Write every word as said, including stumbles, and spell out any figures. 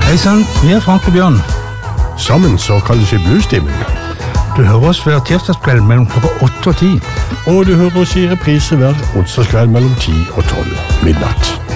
Hei sann, vi er Frank og Bjørn. Sammen så kalles vi Bluestimmen. Du hører oss hver tirsdagskveld mellom klokka åtte og ti. Og du hører oss i reprise hver onsdagskveld mellom ti og tolv midnatt.